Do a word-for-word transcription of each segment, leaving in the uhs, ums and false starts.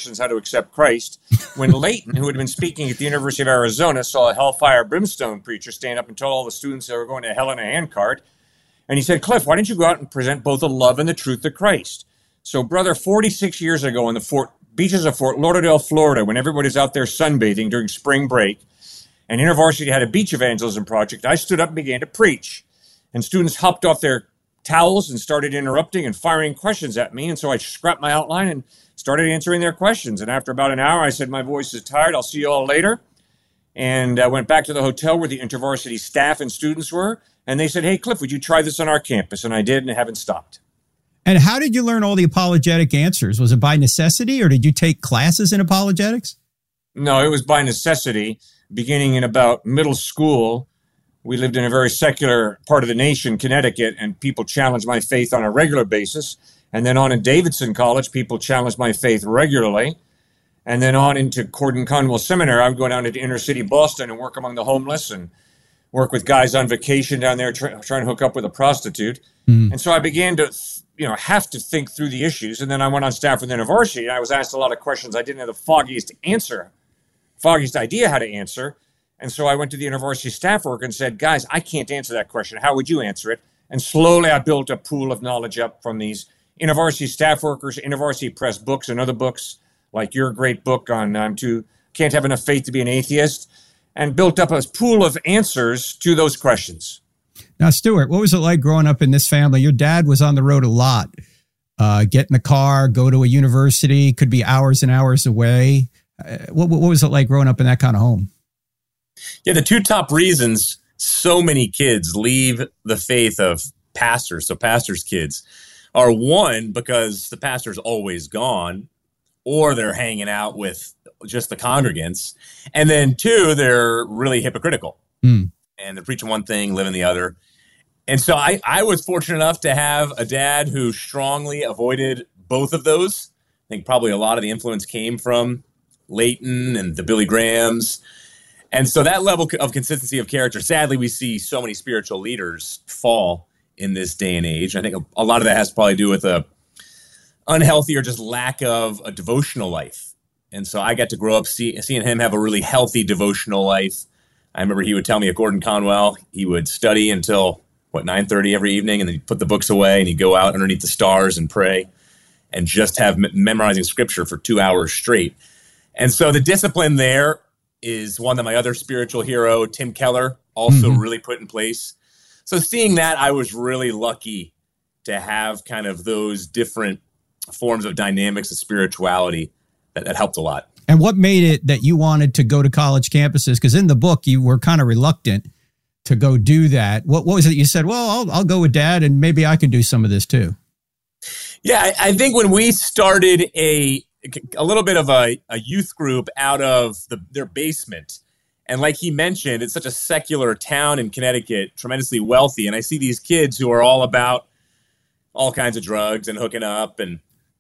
Christians how to accept Christ, when Leighton, who had been speaking at the University of Arizona, saw a hellfire brimstone preacher stand up and tell all the students they were going to hell in a handcart. And he said, Cliff, why don't you go out and present both the love and the truth of Christ? So, brother, forty-six years ago on the Fort, beaches of Fort Lauderdale, Florida, when everybody's out there sunbathing during spring break, and InterVarsity had a beach evangelism project, I stood up and began to preach. And students hopped off their towels and started interrupting and firing questions at me. And so I scrapped my outline and started answering their questions. And after about an hour, I said, my voice is tired. I'll see you all later. And I went back to the hotel where the InterVarsity staff and students were. And they said, hey, Cliff, would you try this on our campus? And I did, and I haven't stopped. And how did you learn all the apologetic answers? Was it by necessity, or did you take classes in apologetics? No, it was by necessity. Beginning in about middle school, we lived in a very secular part of the nation, Connecticut, and people challenged my faith on a regular basis. And then on in Davidson College, people challenged my faith regularly. And then on into Gordon Conwell Seminary, I would go down into inner city Boston and work among the homeless and work with guys on vacation down there try, trying to hook up with a prostitute. Mm. And so I began to, you know, have to think through the issues. And then I went on staff with the InterVarsity, and I was asked a lot of questions I didn't have the foggiest answer, foggiest idea how to answer. And so I went to the InterVarsity staff work and said, guys, I can't answer that question. How would you answer it? And slowly I built a pool of knowledge up from these InterVarsity staff workers, InterVarsity Press books and other books, like your great book on um, to Can't Have Enough Faith to Be an Atheist, and built up a pool of answers to those questions. Now, Stuart, what was it like growing up in this family? Your dad was on the road a lot. Uh, get in the car, go to a university, could be hours and hours away. Uh, what, what was it like growing up in that kind of home? Yeah, the two top reasons so many kids leave the faith of pastors, so pastors' kids, are one, because the pastor's always gone, or they're hanging out with just the congregants. And then two, they're really hypocritical. Mm. And they're preaching one thing, living the other. And so I, I was fortunate enough to have a dad who strongly avoided both of those. I think probably a lot of the influence came from Leighton and the Billy Grahams. And so that level of consistency of character, sadly, we see so many spiritual leaders fall in this day and age. I think a, a lot of that has to probably do with a unhealthy or just lack of a devotional life. And so I got to grow up see, seeing him have a really healthy devotional life. I remember he would tell me at Gordon Conwell, he would study until, what, nine thirty every evening, and then he'd put the books away and he'd go out underneath the stars and pray and just have me- memorizing scripture for two hours straight. And so the discipline there is one that my other spiritual hero, Tim Keller, also mm-hmm. really put in place. So seeing that, I was really lucky to have kind of those different forms of dynamics of spirituality that, that helped a lot. And what made it that you wanted to go to college campuses? Because in the book, you were kind of reluctant to go do that. What, what was it you said, well, I'll, I'll go with Dad and maybe I can do some of this too? Yeah, I, I think when we started a a little bit of a, a youth group out of the, their basement, and like he mentioned, it's such a secular town in Connecticut, tremendously wealthy. And I see these kids who are all about all kinds of drugs and hooking up and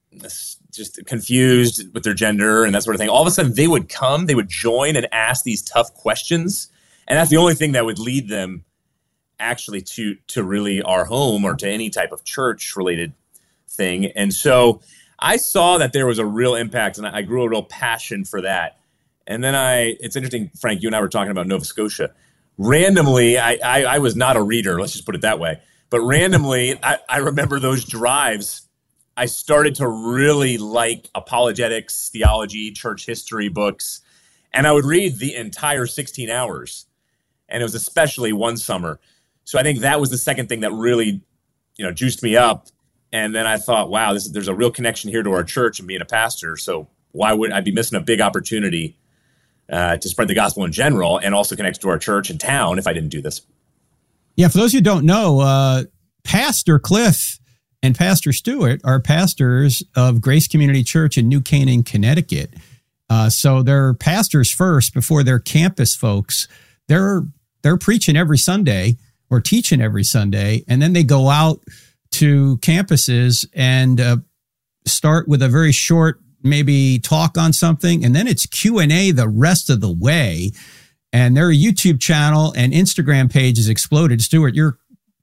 just confused with their gender and that sort of thing. All of a sudden they would come, they would join and ask these tough questions. And that's the only thing that would lead them actually to, to really our home or to any type of church related thing. And so I saw that there was a real impact, and I grew a real passion for that. And then I, it's interesting, Frank, you and I were talking about Nova Scotia. Randomly, I, I, I was not a reader, let's just put it that way. But randomly, I, I remember those drives. I started to really like apologetics, theology, church history books. And I would read the entire sixteen hours. And it was especially one summer. So I think that was the second thing that really, you know, juiced me up. And then I thought, wow, this, there's a real connection here to our church and being a pastor. So why would I be missing a big opportunity uh, to spread the gospel in general and also connect to our church and town if I didn't do this? Yeah, for those who don't know, uh, Pastor Cliff and Pastor Stuart are pastors of Grace Community Church in New Canaan, Connecticut. Uh, so they're pastors first before they're campus folks. They're they're preaching every Sunday or teaching every Sunday, and then they go out to campuses and uh, start with a very short, maybe talk on something, and then it's Q and A the rest of the way. And their YouTube channel and Instagram page has exploded. Stuart, you're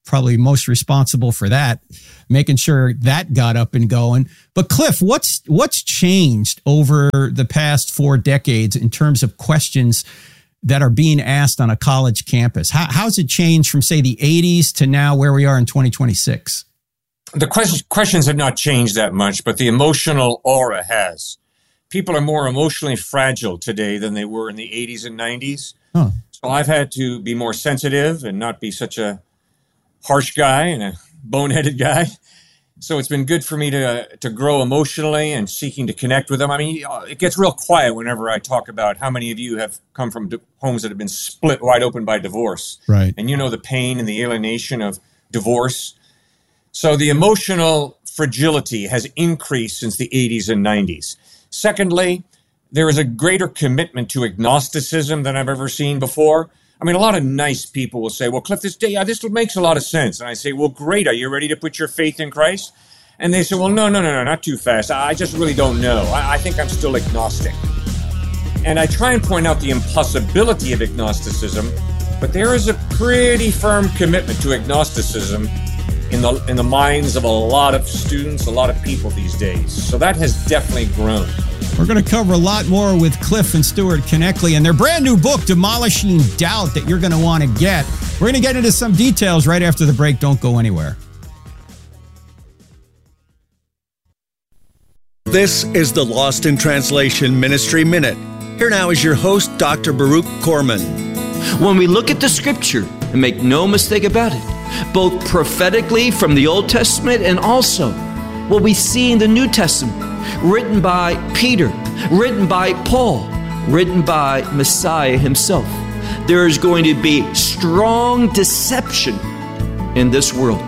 probably most responsible for that, making sure that got up and going. But Cliff, what's what's changed over the past four decades in terms of questions that are being asked on a college campus? How, how's it changed from, say, the eighties to now where we are in twenty twenty-six? The questions, questions have not changed that much, but the emotional aura has. People are more emotionally fragile today than they were in the eighties and nineties. Huh. So I've had to be more sensitive and not be such a harsh guy and a boneheaded guy. So it's been good for me to to grow emotionally and seeking to connect with them. I mean, it gets real quiet whenever I talk about how many of you have come from di- homes that have been split wide open by divorce. Right. And you know the pain and the alienation of divorce. So the emotional fragility has increased since the eighties and nineties. Secondly, there is a greater commitment to agnosticism than I've ever seen before. I mean, a lot of nice people will say, well, Cliff, this, yeah, this makes a lot of sense. And I say, well, great. Are you ready to put your faith in Christ? And they say, well, no, no, no, no, not too fast. I just really don't know. I, I think I'm still agnostic. And I try and point out the impossibility of agnosticism, but there is a pretty firm commitment to agnosticism in the in the minds of a lot of students, a lot of people these days. So that has definitely grown. We're going to cover a lot more with Cliff and Stuart Konecny and their brand new book, Demolishing Doubt, that you're going to want to get. We're going to get into some details right after the break. Don't go anywhere. This is the Lost in Translation Ministry Minute. Here now is your host, Doctor Baruch Korman. When we look at the Scripture, and make no mistake about it, both prophetically from the Old Testament and also what we see in the New Testament, written by Peter, written by Paul, written by Messiah himself, there is going to be strong deception in this world.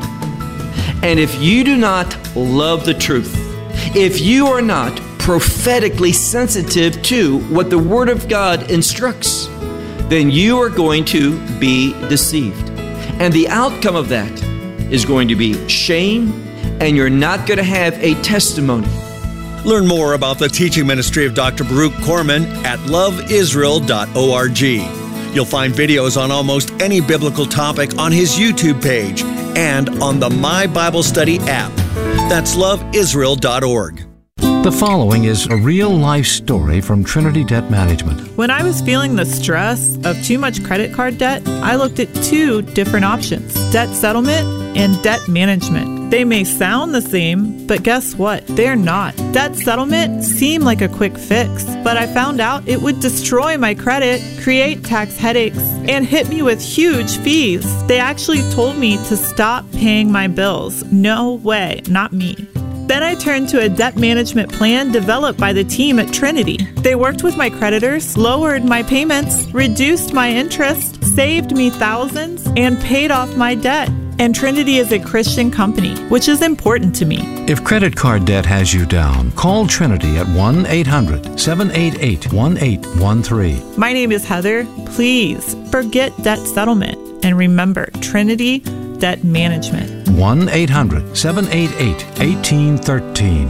And if you do not love the truth, if you are not prophetically sensitive to what the Word of God instructs, then you are going to be deceived. And the outcome of that is going to be shame, and you're not going to have a testimony. Learn more about the teaching ministry of Doctor Baruch Korman at love israel dot org. You'll find videos on almost any biblical topic on his YouTube page and on the My Bible Study app. That's love israel dot org. The following is a real-life story from Trinity Debt Management. When I was feeling the stress of too much credit card debt, I looked at two different options: debt settlement and debt management. They may sound the same, but guess what? They're not. Debt settlement seemed like a quick fix, but I found out it would destroy my credit, create tax headaches, and hit me with huge fees. They actually told me to stop paying my bills. No way, not me. Then I turned to a debt management plan developed by the team at Trinity. They worked with my creditors, lowered my payments, reduced my interest, saved me thousands, and paid off my debt. And Trinity is a Christian company, which is important to me. If credit card debt has you down, call Trinity at one eight hundred seven eight eight one eight one three. My name is Heather. Please forget debt settlement and remember Trinity Debt Management. one eight hundred seven eight eight one eight one three.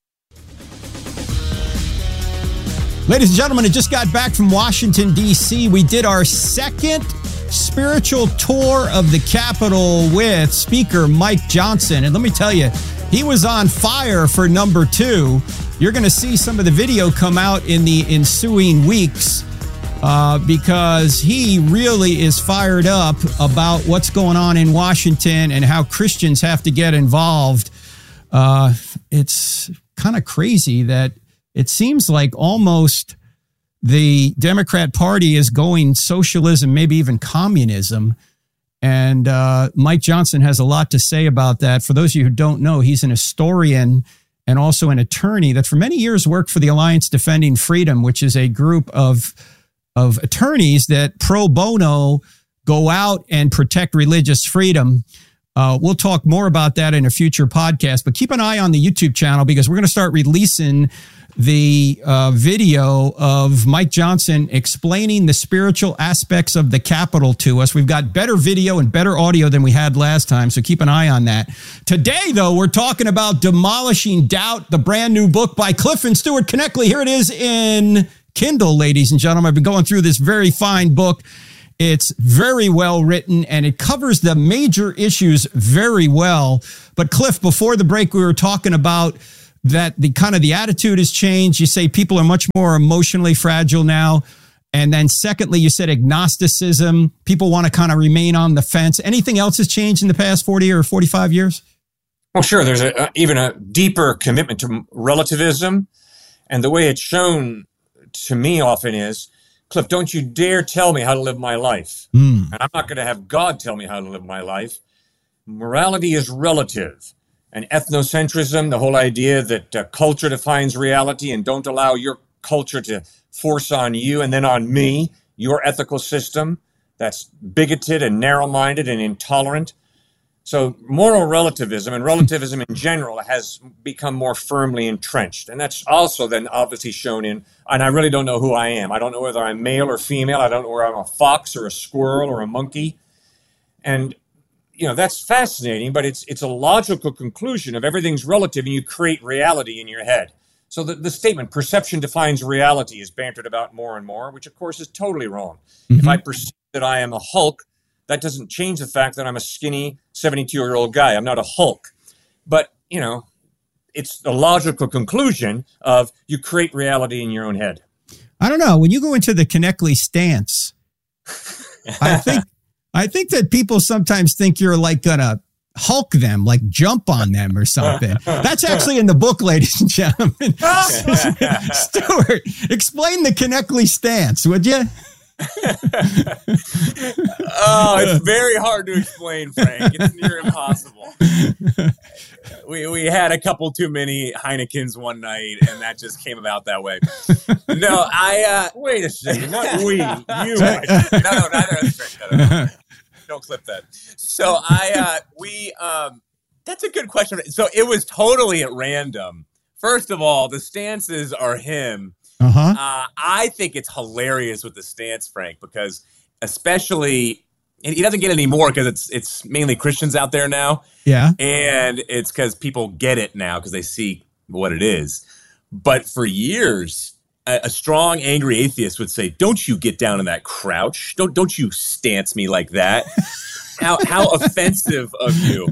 Ladies and gentlemen, I just got back from Washington, D C. We did our second spiritual tour of the Capitol with Speaker Mike Johnson. And let me tell you, he was on fire for number two. You're going to see some of the video come out in the ensuing weeks uh, because he really is fired up about what's going on in Washington and how Christians have to get involved. Uh, it's kind of crazy that it seems like almost the Democrat Party is going socialism, maybe even communism. And uh, Mike Johnson has a lot to say about that. For those of you who don't know, he's an historian and also an attorney that for many years worked for the Alliance Defending Freedom, which is a group of, of attorneys that pro bono go out and protect religious freedom. Uh, we'll talk more about that in a future podcast, but keep an eye on the YouTube channel because we're going to start releasing the uh, video of Mike Johnson explaining the spiritual aspects of the Capitol to us. We've got better video and better audio than we had last time, so keep an eye on that. Today, though, we're talking about Demolishing Doubt, the brand new book by Cliff and Stuart Konecny. Here it is in Kindle, ladies and gentlemen. I've been going through this very fine book. It's very well written, and it covers the major issues very well. But Cliff, before the break, we were talking about that the kind of the attitude has changed. You say people are much more emotionally fragile now. And then secondly, you said agnosticism. People want to kind of remain on the fence. Anything else has changed in the past forty or forty-five years? Well, sure. There's a, a, even a deeper commitment to relativism. And the way it's shown to me often is, Cliff, don't you dare tell me how to live my life. Mm. And I'm not going to have God tell me how to live my life. Morality is relative. And ethnocentrism, the whole idea that uh, culture defines reality and don't allow your culture to force on you and then on me, your ethical system, that's bigoted and narrow-minded and intolerant. So moral relativism and relativism in general has become more firmly entrenched. And that's also then obviously shown in, and I really don't know who I am. I don't know whether I'm male or female. I don't know whether I'm a fox or a squirrel or a monkey. And, you know, that's fascinating, but it's it's a logical conclusion of everything's relative and you create reality in your head. So the, the statement, perception defines reality, is bantered about more and more, which of course is totally wrong. Mm-hmm. If I perceive that I am a Hulk, that doesn't change the fact that I'm a skinny seventy-two-year-old guy. I'm not a Hulk. But, you know, it's the logical conclusion of you create reality in your own head. I don't know. When you go into the Konechli stance, I think I think that people sometimes think you're like going to Hulk them, like jump on them or something. That's actually in the book, ladies and gentlemen. Stuart, explain the Konechli stance, would you? Oh, it's very hard to explain, Frank. It's near impossible. We we had a couple too many Heinekens one night, and that just came about that way. No, I uh, wait a second. Not we, you. No, no, neither of us. No, no, no. Don't clip that. So I uh, we um, that's a good question. So it was totally at random. First of all, the stances are him. Uh-huh. Uh, I think it's hilarious with the stance, Frank, because especially, and he doesn't get any more because it's it's mainly Christians out there now. Yeah. And it's because people get it now because they see what it is. But for years, a, a strong, angry atheist would say, don't you get down in that crouch. Don't don't you stance me like that. how how offensive of you.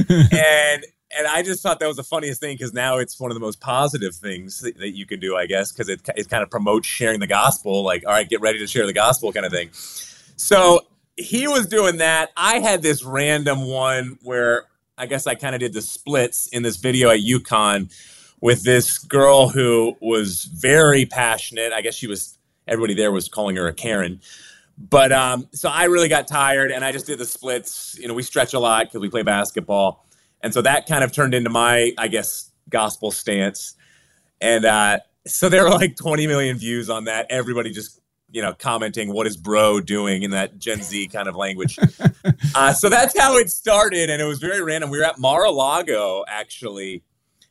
And And I just thought that was the funniest thing because now it's one of the most positive things that, that you can do, I guess, because it, it kind of promotes sharing the gospel, like, all right, get ready to share the gospel kind of thing. So he was doing that. I had this random one where I guess I kind of did the splits in this video at UConn with this girl who was very passionate. I guess she was, everybody there was calling her a Karen. But um, so I really got tired and I just did the splits. You know, we stretch a lot because we play basketball. And so that kind of turned into my, I guess, gospel stance. And uh, so there were like twenty million views on that. Everybody just, you know, commenting, what is bro doing in that Gen Z kind of language. uh, so that's how it started. And it was very random. We were at Mar-a-Lago, actually.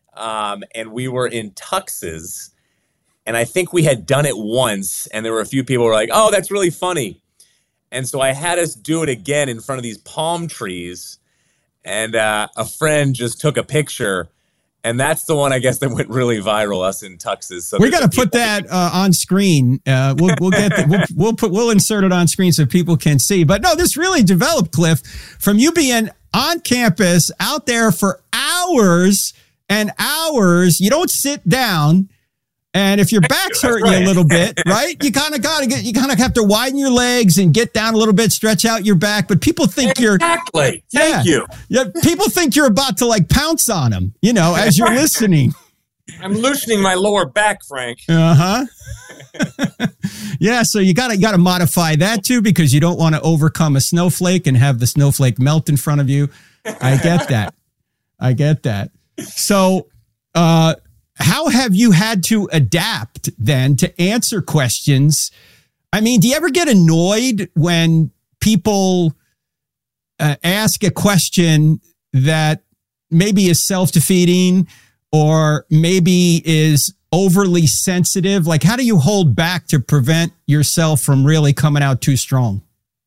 Um, and we were in tuxes. And I think we had done it once. And there were a few people who were like, oh, that's really funny. And so I had us do it again in front of these palm trees. And uh, a friend just took a picture, and that's the one I guess that went really viral. Us in tuxes. So we got to put that uh, on screen. Uh, we'll we'll get the, we'll we'll put we'll insert it on screen so people can see. But no, this really developed, Cliff, from you being on campus out there for hours and hours. You don't sit down. And if your back's hurting right. you a little bit, right? You kind of got to get, you kind of have to widen your legs and get down a little bit, stretch out your back. But people think exactly. you're exactly. Thank yeah, you. Yeah, people think you're about to like pounce on them, you know, as you're listening. I'm loosening my lower back, Frank. Uh huh. Yeah, so you got to got to modify that too because you don't want to overcome a snowflake and have the snowflake melt in front of you. I get that. I get that. So, uh. How have you had to adapt then to answer questions? I mean, do you ever get annoyed when people uh, ask a question that maybe is self-defeating or maybe is overly sensitive? Like, how do you hold back to prevent yourself from really coming out too strong?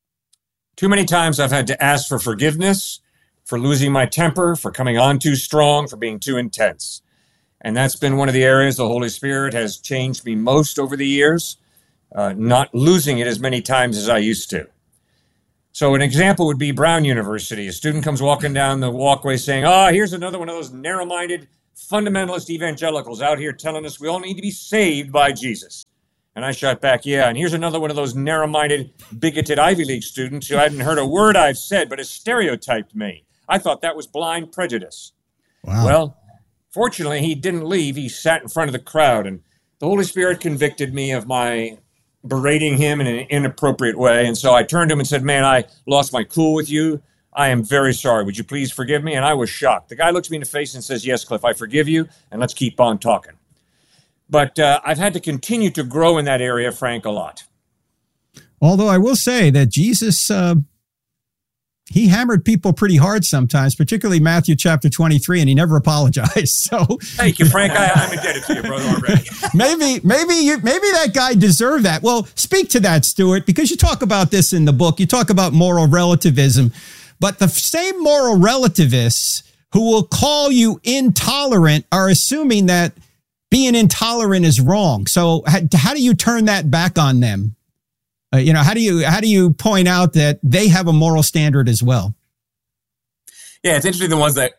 Too many times I've had to ask for forgiveness, for losing my temper, for coming on too strong, for being too intense. And that's been one of the areas the Holy Spirit has changed me most over the years, uh, not losing it as many times as I used to. So an example would be Brown University. A student comes walking down the walkway saying, oh, here's another one of those narrow-minded fundamentalist evangelicals out here telling us we all need to be saved by Jesus. And I shot back, yeah, and here's another one of those narrow-minded, bigoted Ivy League students who hadn't heard a word I've said but has stereotyped me. I thought that was blind prejudice. Wow. Well, fortunately, he didn't leave. He sat in front of the crowd, and the Holy Spirit convicted me of my berating him in an inappropriate way. And so I turned to him and said, man, I lost my cool with you. I am very sorry. Would you please forgive me? And I was shocked. The guy looks me in the face and says, yes, Cliff, I forgive you, and let's keep on talking. But uh, I've had to continue to grow in that area, Frank, a lot. Although I will say that Jesus, uh, he hammered people pretty hard sometimes, particularly Matthew chapter twenty-three, and he never apologized. So thank you, Frank. I, I'm indebted to you, brother, already. maybe, maybe, you, maybe that guy deserved that. Well, speak to that, Stuart, because you talk about this in the book. You talk about moral relativism, but the same moral relativists who will call you intolerant are assuming that being intolerant is wrong. So how, how do you turn that back on them? Uh, you know, how do you how do you point out that they have a moral standard as well? Yeah, it's interesting. The ones that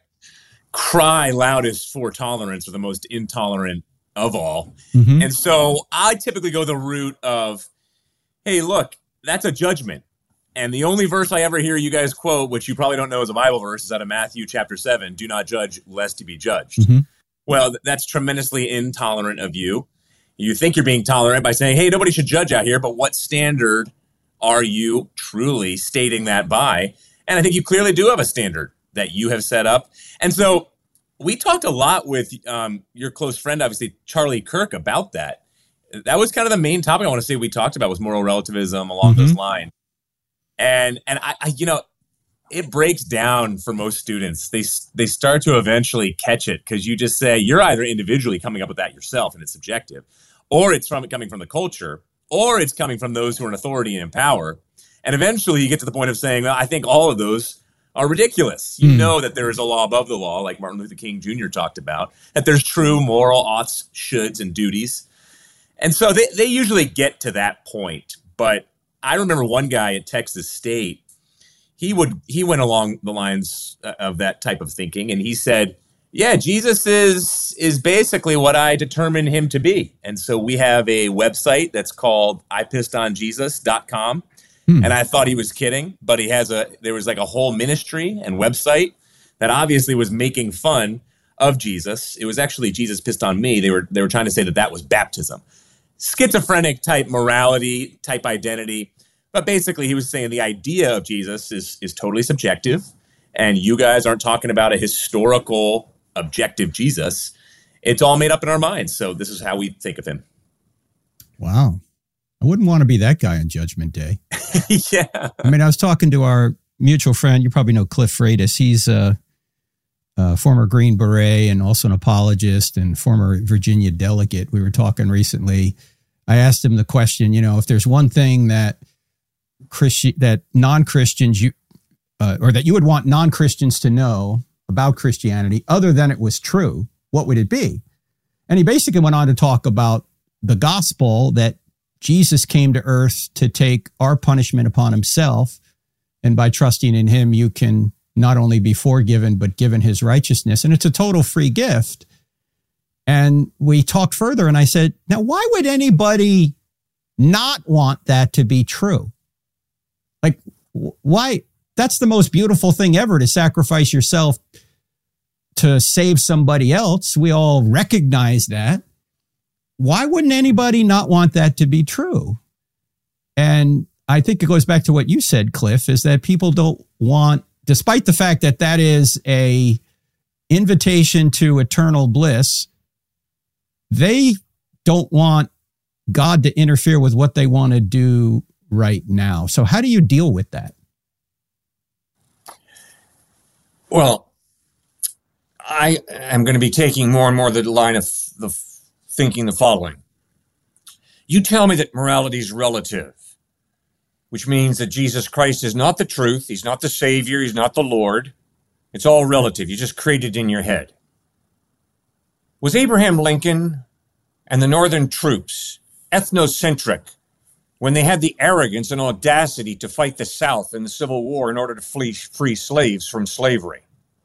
cry loudest for tolerance are the most intolerant of all. Mm-hmm. And so I typically go the route of, hey, look, that's a judgment. And the only verse I ever hear you guys quote, which you probably don't know is a Bible verse, is out of Matthew chapter seven. Do not judge lest you be judged. Mm-hmm. Well, that's tremendously intolerant of you. You think you're being tolerant by saying, hey, nobody should judge out here, but what standard are you truly stating that by? And I think you clearly do have a standard that you have set up. And so we talked a lot with um, your close friend, obviously, Charlie Kirk, about that. That was kind of the main topic I want to say we talked about was moral relativism along mm-hmm. those lines. And, and I, I, you know, it breaks down for most students. They they start to eventually catch it because you just say you're either individually coming up with that yourself and it's subjective, or it's from coming from the culture, or it's coming from those who are in authority and in power. And eventually you get to the point of saying, well, I think all of those are ridiculous. You mm. know that there is a law above the law, like Martin Luther King Junior talked about, that there's true moral oughts, shoulds, and duties. And so they, they usually get to that point. But I remember one guy at Texas State, He would he went along the lines of that type of thinking, and he said, yeah, Jesus is is basically what I determine him to be. And so we have a website that's called I pissed on Jesus dot com. Hmm. And I thought he was kidding, but he has a there was like a whole ministry and website that obviously was making fun of Jesus. It was actually Jesus Pissed on Me. They were they were trying to say that that was baptism. Schizophrenic type morality, type identity. But basically, he was saying the idea of Jesus is is totally subjective, and you guys aren't talking about a historical, objective Jesus. It's all made up in our minds. So this is how we think of him. Wow. I wouldn't want to be that guy on Judgment Day. Yeah. I mean, I was talking to our mutual friend. You probably know Cliff Freitas. He's a, a former Green Beret and also an apologist and former Virginia delegate. We were talking recently. I asked him the question, you know, if there's one thing that Christian, that non-Christians, you, uh, or that you would want non-Christians to know about Christianity, other than it was true, what would it be? And he basically went on to talk about the gospel, that Jesus came to earth to take our punishment upon himself. And by trusting in him, you can not only be forgiven, but given his righteousness. And it's a total free gift. And we talked further, and I said, now, why would anybody not want that to be true? Like, why? That's the most beautiful thing ever, to sacrifice yourself to save somebody else. We all recognize that. Why wouldn't anybody not want that to be true? And I think it goes back to what you said, Cliff, is that people don't want, despite the fact that that is a invitation to eternal bliss, they don't want God to interfere with what they want to do right now. So how do you deal with that? Well, I am going to be taking more and more the line of the thinking the following. You tell me that morality is relative, which means that Jesus Christ is not the truth. He's not the Savior. He's not the Lord. It's all relative. You just create it in your head. Was Abraham Lincoln and the Northern troops ethnocentric when they had the arrogance and audacity to fight the South in the Civil War in order to flee, free slaves from slavery.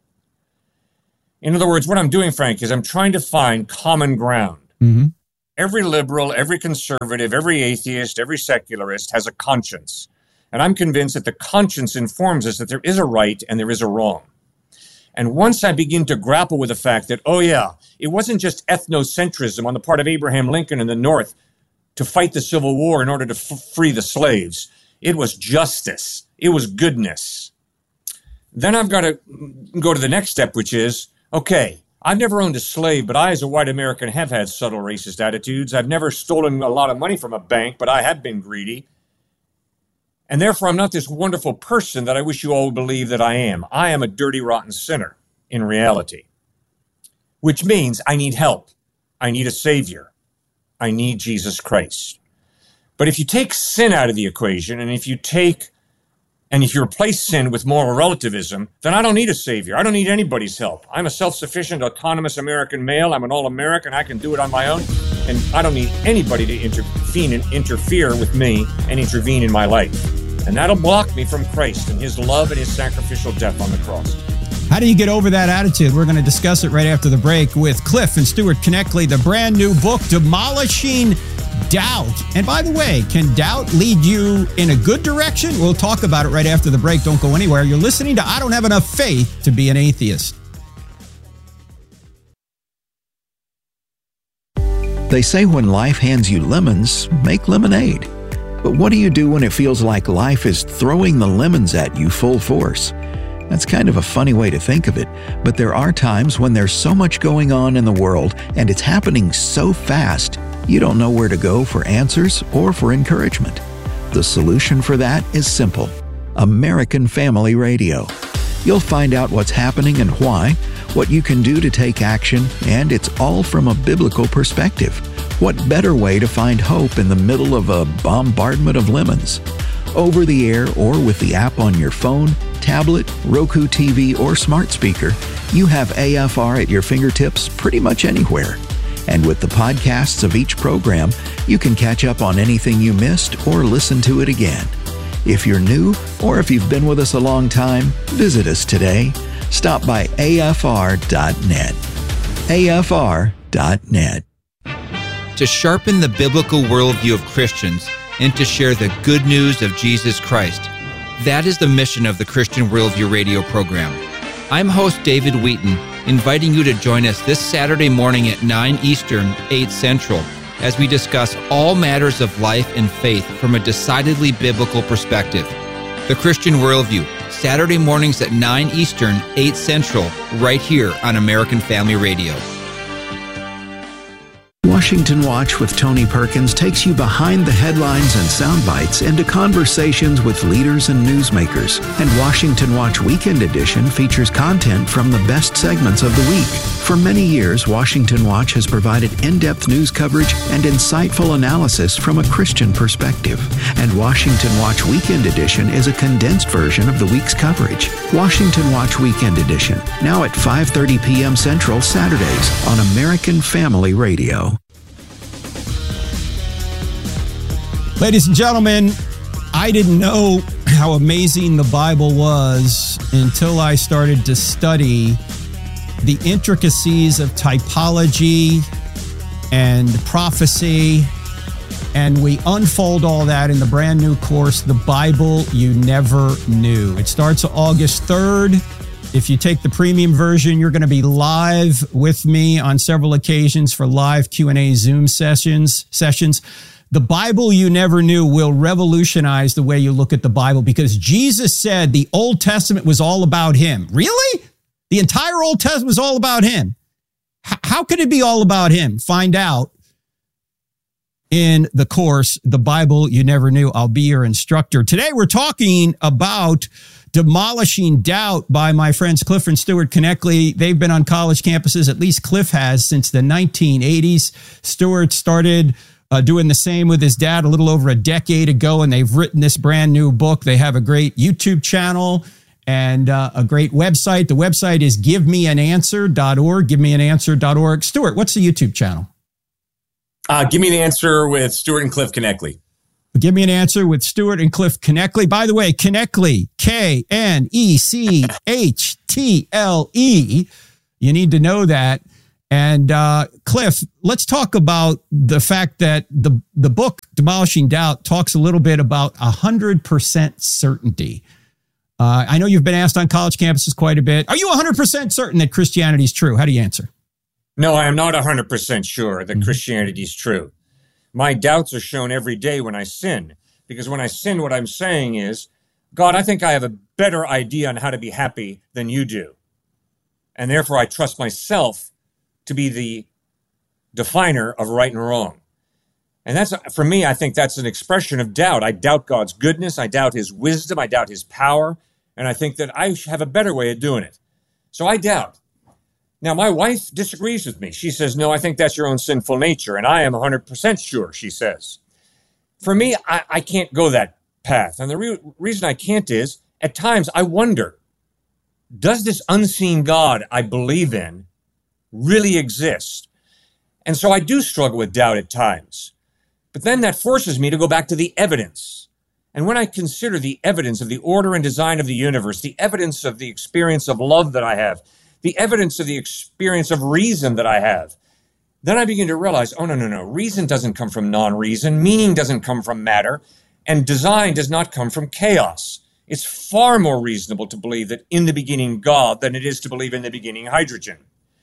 In other words, what I'm doing, Frank, is I'm trying to find common ground. Mm-hmm. Every liberal, every conservative, every atheist, every secularist has a conscience. And I'm convinced that the conscience informs us that there is a right and there is a wrong. And once I begin to grapple with the fact that, oh yeah, it wasn't just ethnocentrism on the part of Abraham Lincoln in the North to fight the Civil War in order to f- free the slaves. It was justice. It was goodness. Then I've got to go to the next step, which is, okay, I've never owned a slave, but I, as a white American, have had subtle racist attitudes. I've never stolen a lot of money from a bank, but I have been greedy. And therefore, I'm not this wonderful person that I wish you all would believe that I am. I am a dirty, rotten sinner in reality, which means I need help. I need a savior. I need Jesus Christ. But if you take sin out of the equation, and if you take, and if you replace sin with moral relativism, then I don't need a savior. I don't need anybody's help. I'm a self-sufficient, autonomous American male. I'm an all-American. I can do it on my own. And I don't need anybody to intervene and interfere with me and intervene in my life. And that'll block me from Christ and his love and his sacrificial death on the cross. How do you get over that attitude? We're going to discuss it right after the break with Cliff and Stuart Knechtle, the brand new book, Demolishing Doubt. And by the way, can doubt lead you in a good direction? We'll talk about it right after the break. Don't go anywhere. You're listening to I Don't Have Enough Faith to Be an Atheist. They say when life hands you lemons, make lemonade. But what do you do when it feels like life is throwing the lemons at you full force? That's kind of a funny way to think of it, but there are times when there's so much going on in the world and it's happening so fast, you don't know where to go for answers or for encouragement. The solution for that is simple: American Family Radio. You'll find out what's happening and why, what you can do to take action, and it's all from a biblical perspective. What better way to find hope in the middle of a bombardment of lemons? Over the air or with the app on your phone, tablet, Roku T V, or smart speaker, you have A F R at your fingertips pretty much anywhere. And with the podcasts of each program, you can catch up on anything you missed or listen to it again. If you're new or if you've been with us a long time, visit us today. Stop by A F R dot net. A F R dot net. To sharpen the biblical worldview of Christians and to share the good news of Jesus Christ. That is the mission of the Christian Worldview radio program. I'm host David Wheaton, inviting you to join us this Saturday morning at nine Eastern, eight Central, as we discuss all matters of life and faith from a decidedly biblical perspective. The Christian Worldview, Saturday mornings at nine Eastern, eight Central, right here on American Family Radio. Washington Watch with Tony Perkins takes you behind the headlines and sound bites into conversations with leaders and newsmakers. And Washington Watch Weekend Edition features content from the best segments of the week. For many years, Washington Watch has provided in-depth news coverage and insightful analysis from a Christian perspective. And Washington Watch Weekend Edition is a condensed version of the week's coverage. Washington Watch Weekend Edition, now at five thirty p.m. Central Saturdays on American Family Radio. Ladies and gentlemen, I didn't know how amazing the Bible was until I started to study the intricacies of typology and prophecy, and we unfold all that in the brand new course, The Bible You Never Knew. It starts August third. If you take the premium version, you're going to be live with me on several occasions for live Q and A Zoom sessions. sessions. The Bible You Never Knew will revolutionize the way you look at the Bible, because Jesus said the Old Testament was all about him. Really? The entire Old Testament was all about him. H- how could it be all about him? Find out in the course, The Bible You Never Knew. I'll be your instructor. Today we're talking about Demolishing Doubt by my friends Cliff and Stuart Knechtle. They've been on college campuses, at least Cliff has, since the nineteen eighties. Stuart started Uh, doing the same with his dad a little over a decade ago, and they've written this brand new book. They have a great YouTube channel and uh, a great website. The website is give me an answer dot org, give me an answer dot org. Stuart, what's the YouTube channel? Uh, give me an answer with Stuart and Cliff Knechtle. Give me an answer with Stuart and Cliff Knechtle. By the way, Knechtle, K N E C H T L E. You need to know that. And uh, Cliff, let's talk about the fact that the, the book, Demolishing Doubt, talks a little bit about one hundred percent certainty. Uh, I know you've been asked on college campuses quite a bit. Are you one hundred percent certain that Christianity is true? How do you answer? No, I am not one hundred percent sure that mm-hmm. Christianity is true. My doubts are shown every day when I sin, because when I sin, what I'm saying is, God, I think I have a better idea on how to be happy than you do. And therefore, I trust myself to be the definer of right and wrong. And that's, for me, I think that's an expression of doubt. I doubt God's goodness. I doubt his wisdom. I doubt his power. And I think that I have a better way of doing it. So I doubt. Now, my wife disagrees with me. She says, no, I think that's your own sinful nature. And I am one hundred percent sure, she says. For me, I, I can't go that path. And the re- reason I can't is, at times, I wonder, does this unseen God I believe in really exist? And so I do struggle with doubt at times. But then that forces me to go back to the evidence. And when I consider the evidence of the order and design of the universe, the evidence of the experience of love that I have, the evidence of the experience of reason that I have, then I begin to realize, oh, no, no, no. Reason doesn't come from non-reason. Meaning doesn't come from matter. And design does not come from chaos. It's far more reasonable to believe that in the beginning God than it is to believe in the beginning hydrogen.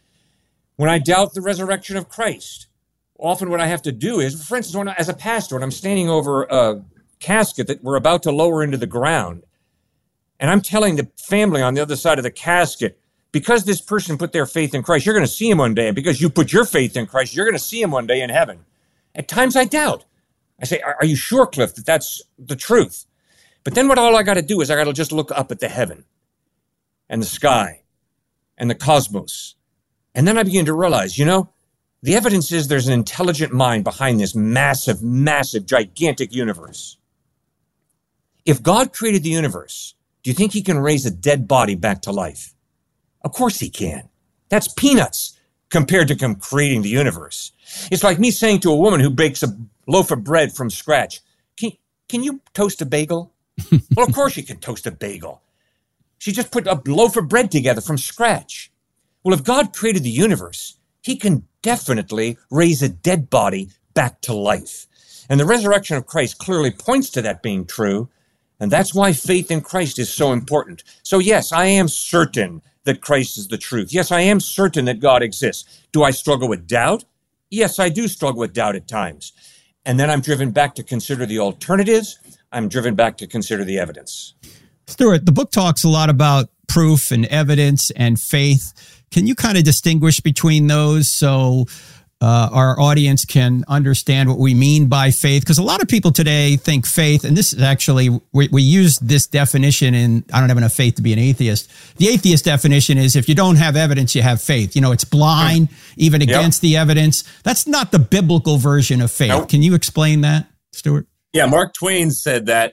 When I doubt the resurrection of Christ, often what I have to do is, for instance, when I, as a pastor, when I'm standing over a casket that we're about to lower into the ground, and I'm telling the family on the other side of the casket, because this person put their faith in Christ, you're going to see him one day. And because you put your faith in Christ, you're going to see him one day in heaven. At times I doubt. I say, are, are you sure, Cliff, that that's the truth? But then what all I got to do is I got to just look up at the heaven and the sky and the cosmos. And then I begin to realize, you know, the evidence is there's an intelligent mind behind this massive, massive, gigantic universe. If God created the universe, do you think he can raise a dead body back to life? Of course he can. That's peanuts compared to him creating the universe. It's like me saying to a woman who bakes a loaf of bread from scratch, can, can you toast a bagel? Well, of course she can toast a bagel. She just put a loaf of bread together from scratch. Well, if God created the universe, he can definitely raise a dead body back to life. And the resurrection of Christ clearly points to that being true. And that's why faith in Christ is so important. So yes, I am certain that Christ is the truth. Yes, I am certain that God exists. Do I struggle with doubt? Yes, I do struggle with doubt at times. And then I'm driven back to consider the alternatives. I'm driven back to consider the evidence. Stuart, the book talks a lot about proof and evidence and faith. Can you kind of distinguish between those so uh, our audience can understand what we mean by faith? Because a lot of people today think faith, and this is actually, we, we use this definition in, I don't have enough faith to be an atheist. The atheist definition is if you don't have evidence, you have faith. You know, it's blind, even against yep. the evidence. That's not the biblical version of faith. Nope. Can you explain that, Stuart? Yeah, Mark Twain said that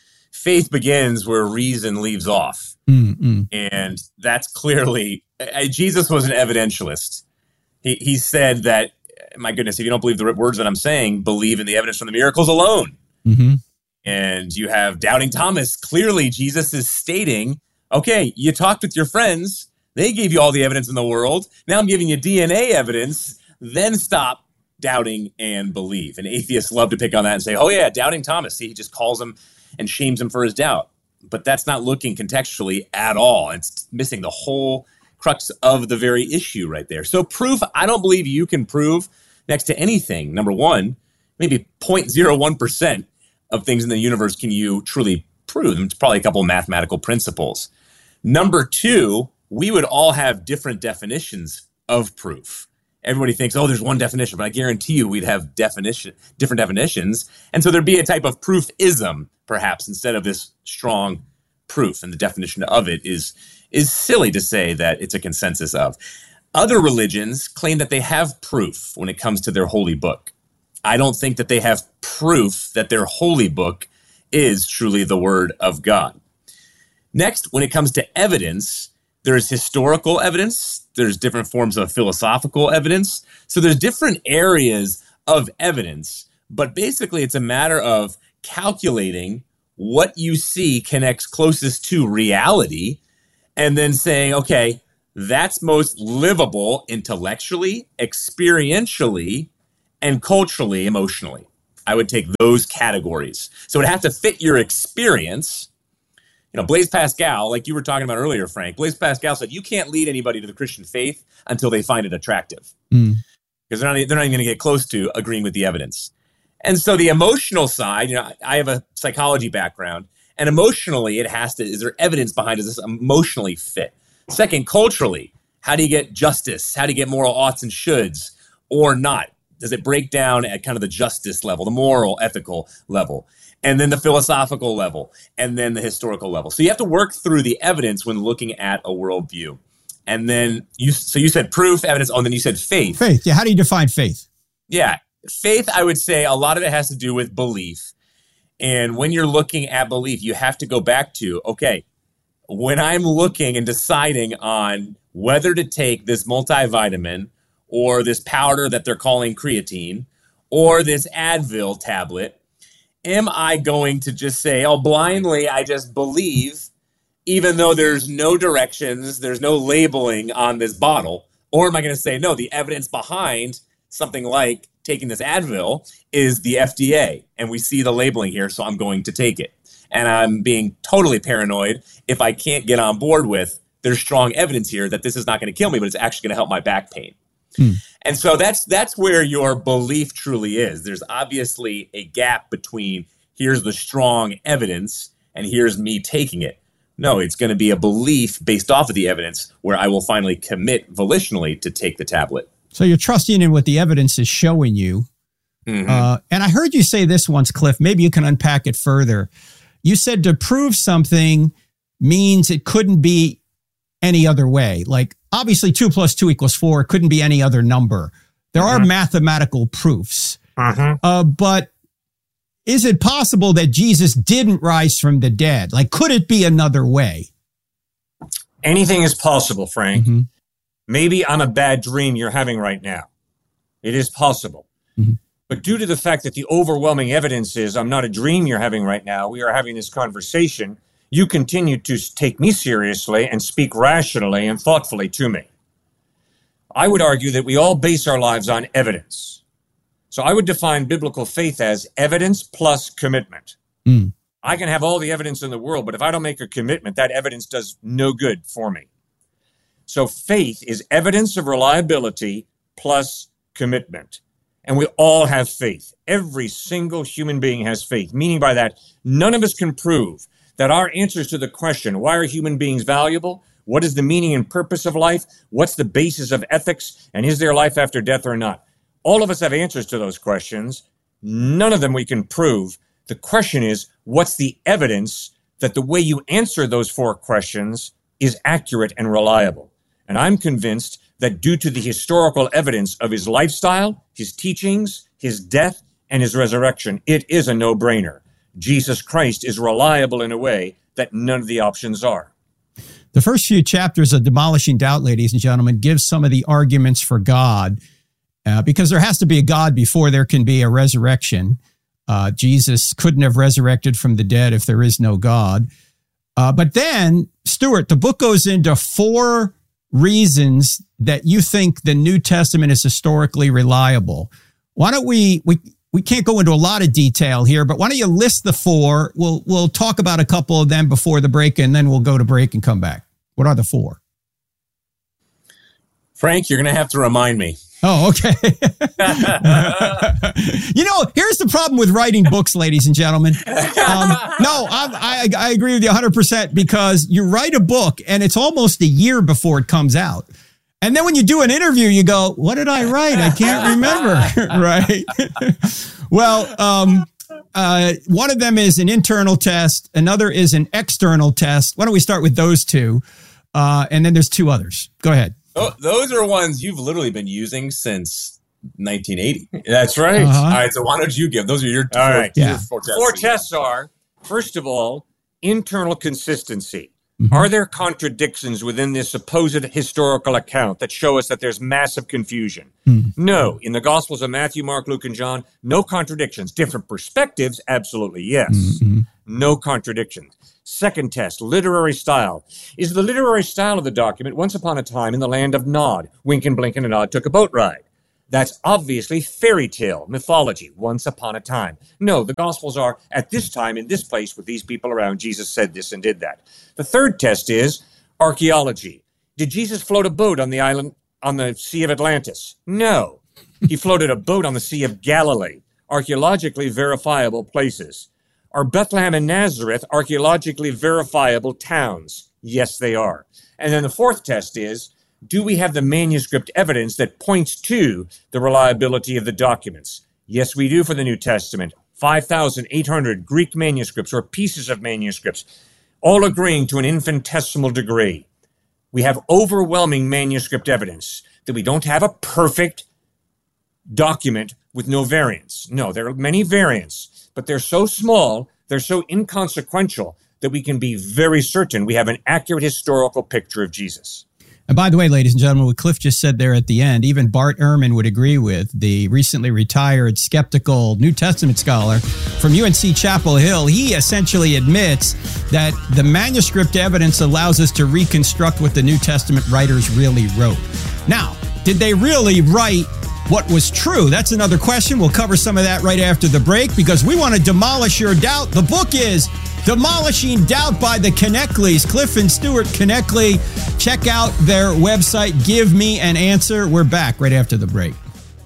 faith begins where reason leaves off. Mm-hmm. And that's clearly, uh, Jesus was an evidentialist. He he said that, my goodness, if you don't believe the words that I'm saying, believe in the evidence from the miracles alone. Mm-hmm. And you have Doubting Thomas. Clearly, Jesus is stating, okay, you talked with your friends. They gave you all the evidence in the world. Now I'm giving you D N A evidence. Then stop doubting and believe. And atheists love to pick on that and say, oh yeah, Doubting Thomas. See, he just calls him and shames him for his doubt. But that's not looking contextually at all. It's missing the whole crux of the very issue right there. So proof, I don't believe you can prove next to anything. Number one, maybe zero point zero one percent of things in the universe can you truly prove. It's probably a couple of mathematical principles. Number two, we would all have different definitions of proof. Everybody thinks, oh, there's one definition, but I guarantee you we'd have definition, different definitions. And so there'd be a type of proofism, perhaps, instead of this strong proof. And the definition of it is, is silly to say that it's a consensus of. Other religions claim that they have proof when it comes to their holy book. I don't think that they have proof that their holy book is truly the word of God. Next, when it comes to evidence, there's historical evidence, there's different forms of philosophical evidence. So there's different areas of evidence, but basically it's a matter of, calculating what you see connects closest to reality, and then saying, okay, that's most livable intellectually, experientially, and culturally, emotionally. I would take those categories. So it would have to fit your experience. You know, Blaise Pascal, like you were talking about earlier, Frank, Blaise Pascal said, you can't lead anybody to the Christian faith until they find it attractive. Mm. Because they're not, they're not even going to get close to agreeing with the evidence. And so the emotional side, you know, I have a psychology background, and emotionally it has to, is there evidence behind, does this emotionally fit? Second, culturally, how do you get justice? How do you get moral oughts and shoulds or not? Does it break down at kind of the justice level, the moral, ethical level, and then the philosophical level, and then the historical level? So you have to work through the evidence when looking at a worldview. And then you, so you said proof, evidence, oh, and then you said faith. Faith, yeah. How do you define faith? Yeah. Faith, I would say a lot of it has to do with belief. And when you're looking at belief, you have to go back to, okay, when I'm looking and deciding on whether to take this multivitamin or this powder that they're calling creatine or this Advil tablet, am I going to just say, oh, blindly, I just believe, even though there's no directions, there's no labeling on this bottle? Or am I going to say, no, the evidence behind something like taking this Advil is the F D A, and we see the labeling here, so I'm going to take it. And I'm being totally paranoid if I can't get on board with, there's strong evidence here that this is not going to kill me, but it's actually going to help my back pain. Hmm. And so that's that's where your belief truly is. There's obviously a gap between here's the strong evidence and here's me taking it. No, it's going to be a belief based off of the evidence where I will finally commit volitionally to take the tablet. So you're trusting in what the evidence is showing you. Mm-hmm. Uh, and I heard you say this once, Cliff. Maybe you can unpack it further. You said to prove something means it couldn't be any other way. Like, obviously, two plus two equals four. It couldn't be any other number. There mm-hmm. are mathematical proofs. Mm-hmm. Uh, but is it possible that Jesus didn't rise from the dead? Like, could it be another way? Anything is possible, Frank. Mm-hmm. Maybe I'm a bad dream you're having right now. It is possible. Mm-hmm. But due to the fact that the overwhelming evidence is I'm not a dream you're having right now, we are having this conversation, you continue to take me seriously and speak rationally and thoughtfully to me. I would argue that we all base our lives on evidence. So I would define biblical faith as evidence plus commitment. Mm. I can have all the evidence in the world, but if I don't make a commitment, that evidence does no good for me. So faith is evidence of reliability plus commitment. And we all have faith. Every single human being has faith, meaning by that, none of us can prove that our answers to the question, why are human beings valuable? What is the meaning and purpose of life? What's the basis of ethics? And is there life after death or not? All of us have answers to those questions. None of them we can prove. The question is, what's the evidence that the way you answer those four questions is accurate and reliable? And I'm convinced that due to the historical evidence of his lifestyle, his teachings, his death, and his resurrection, it is a no-brainer. Jesus Christ is reliable in a way that none of the options are. The first few chapters of Demolishing Doubt, ladies and gentlemen, give some of the arguments for God, uh, because there has to be a God before there can be a resurrection. Uh, Jesus couldn't have resurrected from the dead if there is no God. Uh, but then, Stuart, the book goes into four reasons that you think the New Testament is historically reliable. Why don't we, we, we can't go into a lot of detail here, but why don't you list the four? We'll, we'll talk about a couple of them before the break, and then we'll go to break and come back. What are the four? Frank, you're going to have to remind me. Oh, okay. You know, here's the problem with writing books, ladies and gentlemen. Um, no, I, I, I agree with you one hundred percent, because you write a book and it's almost a year before it comes out. And then when you do an interview, you go, what did I write? I can't remember. Right? Well, um, uh, one of them is an internal test. Another is an external test. Why don't we start with those two? Uh, and then there's two others. Go ahead. Oh, those are ones you've literally been using since nineteen eighty. That's right. Uh-huh. All right. So why don't you give? Those are your, all right. Four, Yeah. your four tests. Four tests are, first of all, internal consistency. Mm-hmm. Are there contradictions within this supposed historical account that show us that there's massive confusion? Mm-hmm. No. In the Gospels of Matthew, Mark, Luke, and John, no contradictions. Different perspectives, absolutely yes. Mm-hmm. No contradictions. Second test, literary style. Is the literary style of the document, once upon a time in the land of Nod, Wink and Blink and a Nod took a boat ride? That's obviously fairy tale, mythology, once upon a time. No, the Gospels are, at this time, in this place, with these people around, Jesus said this and did that. The third test is archaeology. Did Jesus float a boat on the island, on the Sea of Atlantis? No. He floated a boat on the Sea of Galilee, archaeologically verifiable places. Are Bethlehem and Nazareth archaeologically verifiable towns? Yes, they are. And then the fourth test is, do we have the manuscript evidence that points to the reliability of the documents? Yes, we do for the New Testament. five thousand eight hundred Greek manuscripts or pieces of manuscripts, all agreeing to an infinitesimal degree. We have overwhelming manuscript evidence that we don't have a perfect document with no variants. No, there are many variants, but they're so small, they're so inconsequential that we can be very certain we have an accurate historical picture of Jesus. And by the way, ladies and gentlemen, what Cliff just said there at the end, even Bart Ehrman would agree with, the recently retired skeptical New Testament scholar from U N C Chapel Hill. He essentially admits that the manuscript evidence allows us to reconstruct what the New Testament writers really wrote. Now, did they really write what was true? That's another question. We'll cover some of that right after the break because we want to demolish your doubt. The book is Demolishing Doubt by the Knechtleys. Cliff and Stuart Knechtly. Check out their website, Give Me an Answer. We're back right after the break.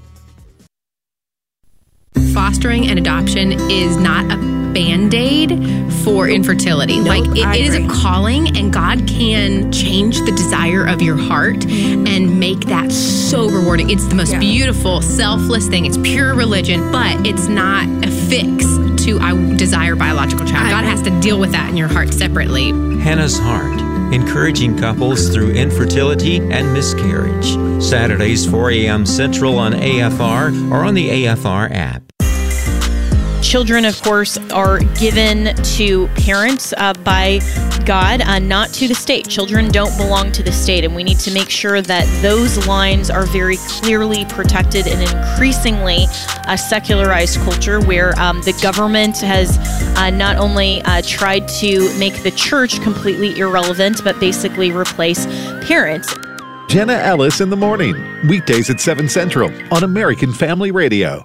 Fostering and adoption is not a Band-Aid for infertility. Nope, like it, I it is agree. a calling, and God can change the desire of your heart and make that so rewarding. It's the most Yeah. beautiful, selfless thing. It's pure religion, but it's not a fix to I desire biological child. God has to deal with that in your heart separately. Hannah's Heart, encouraging couples through infertility and miscarriage. Saturdays, four a.m. Central on A F R or on the A F R app. Children, of course, are given to parents uh, by God, uh, not to the state. Children don't belong to the state, and we need to make sure that those lines are very clearly protected in an increasingly uh, secularized culture where um, the government has uh, not only uh, tried to make the church completely irrelevant, but basically replace parents. Jenna Ellis in the morning, weekdays at seven Central on American Family Radio.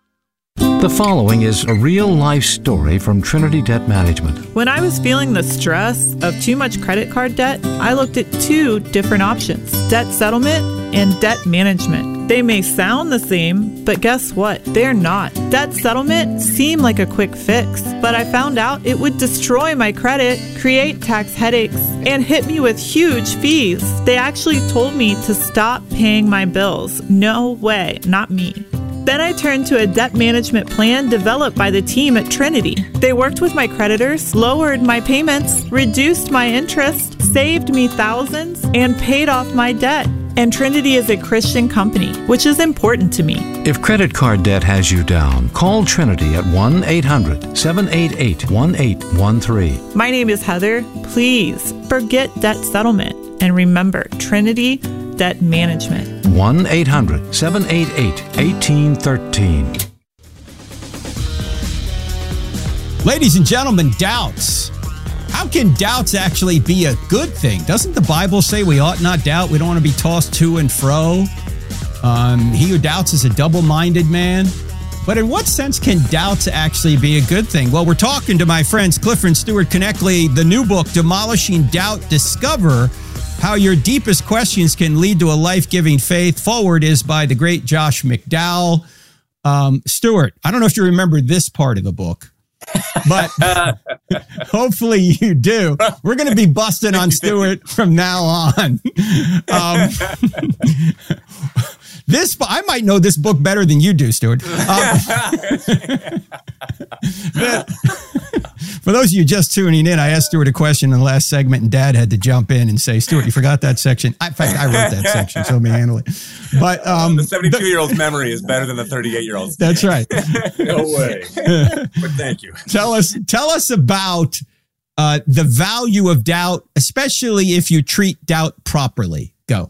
The following is a real-life story from Trinity Debt Management. When I was feeling the stress of too much credit card debt, I looked at two different options, debt settlement and debt management. They may sound the same, but guess what? They're not. Debt settlement seemed like a quick fix, but I found out it would destroy my credit, create tax headaches, and hit me with huge fees. They actually told me to stop paying my bills. No way, not me. Then I turned to a debt management plan developed by the team at Trinity. They worked with my creditors, lowered my payments, reduced my interest, saved me thousands, and paid off my debt. And Trinity is a Christian company, which is important to me. If credit card debt has you down, call Trinity at one eight hundred seven eight eight one eight one three. My name is Heather. Please forget debt settlement and remember Trinity Debt Management. one eight hundred seven eight eight one eight one three. Ladies and gentlemen, doubts. How can doubts actually be a good thing? Doesn't the Bible say we ought not doubt? We don't want to be tossed to and fro. Um, he who doubts is a double-minded man. But in what sense can doubts actually be a good thing? Well, we're talking to my friends Cliff and Stuart Knechtly, the new book, Demolishing Doubt, Discover How Your Deepest Questions Can Lead to a Life-Giving Faith. Forward is by the great Josh McDowell. Um, Stuart, I don't know if you remember this part of the book, but hopefully you do. We're going to be busting on Stuart from now on. Um, this I might know this book better than you do, Stuart. Um, For those of you just tuning in, I asked Stuart a question in the last segment, and Dad had to jump in and say, "Stuart, you forgot that section." I, in fact, I wrote that section, so let me handle it. But um, the seventy-two-year-old's memory is better than the thirty-eight-year-old's. That's right. No way. But thank you. Tell us, tell us about uh, the value of doubt, especially if you treat doubt properly. Go.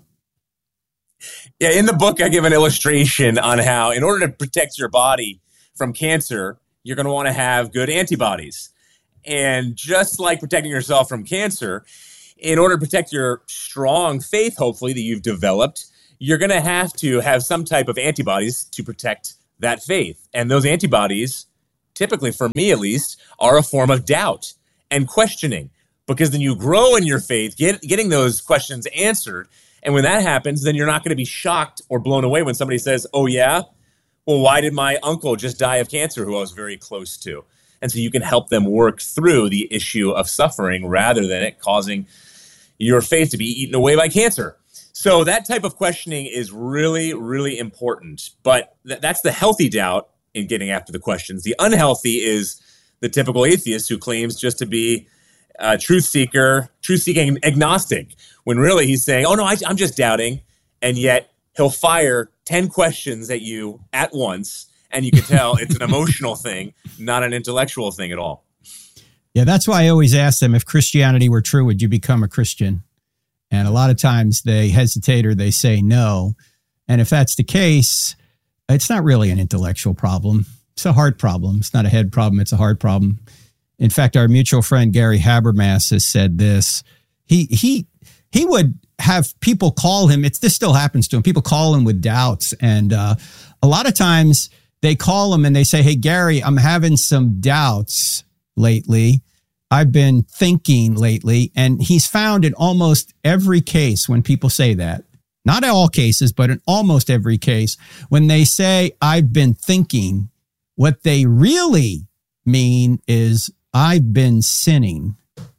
Yeah, in the book, I give an illustration on how, in order to protect your body from cancer, you're going to want to have good antibodies. And just like protecting yourself from cancer, in order to protect your strong faith, hopefully, that you've developed, you're going to have to have some type of antibodies to protect that faith. And those antibodies, typically for me at least, are a form of doubt and questioning, because then you grow in your faith, get, getting those questions answered. And when that happens, then you're not going to be shocked or blown away when somebody says, oh, yeah, well, why did my uncle just die of cancer who I was very close to? And so you can help them work through the issue of suffering rather than it causing your faith to be eaten away by cancer. So that type of questioning is really, really important. But th- that's the healthy doubt in getting after the questions. The unhealthy is the typical atheist who claims just to be a truth seeker, truth-seeking agnostic, when really he's saying, oh, no, I, I'm just doubting. And yet he'll fire ten questions at you at once. And you can tell it's an emotional thing, not an intellectual thing at all. Yeah, that's why I always ask them, if Christianity were true, would you become a Christian? And a lot of times they hesitate or they say no. And if that's the case, it's not really an intellectual problem. It's a heart problem. It's not a head problem. It's a heart problem. In fact, our mutual friend Gary Habermas has said this. He he he would have people call him. It's this still happens to him. People call him with doubts, and uh, a lot of times they call him and they say, "Hey Gary, I'm having some doubts lately. I've been thinking lately," and he's found in almost every case when people say that. Not in all cases, but in almost every case, when they say, "I've been thinking," what they really mean is, "I've been sinning."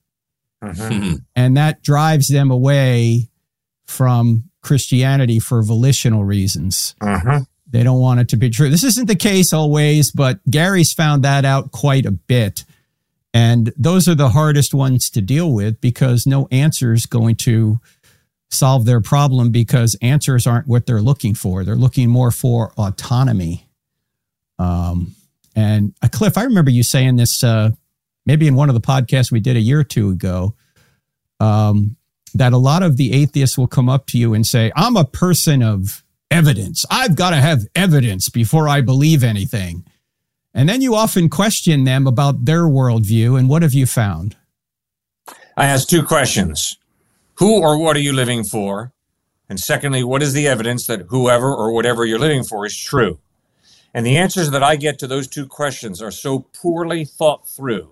Mm-hmm. And that drives them away from Christianity for volitional reasons. Mm-hmm. They don't want it to be true. This isn't the case always, but Gary's found that out quite a bit. And those are the hardest ones to deal with, because no answer is going to solve their problem, because answers aren't what they're looking for. They're looking more for autonomy. Um, and uh, Cliff, I remember you saying this, uh, maybe in one of the podcasts we did a year or two ago, um, that a lot of the atheists will come up to you and say, "I'm a person of evidence. I've got to have evidence before I believe anything." And then you often question them about their worldview. And what have you found? I ask two questions. Who or what are you living for? And secondly, what is the evidence that whoever or whatever you're living for is true? And the answers that I get to those two questions are so poorly thought through,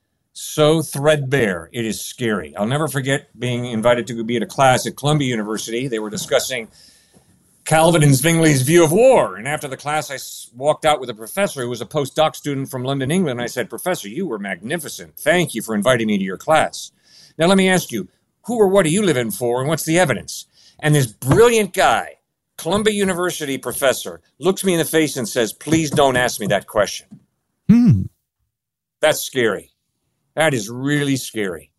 so threadbare, it is scary. I'll never forget being invited to be at a class at Columbia University. They were discussing Calvin and Zwingli's view of war. And after the class, I walked out with a professor who was a postdoc student from London, England. And I said, "Professor, you were magnificent. Thank you for inviting me to your class. Now, let me ask you, who or what are you living for, and what's the evidence?" And this brilliant guy, Columbia University professor, looks me in the face and says, "Please don't ask me that question." Hmm. That's scary. That is really scary.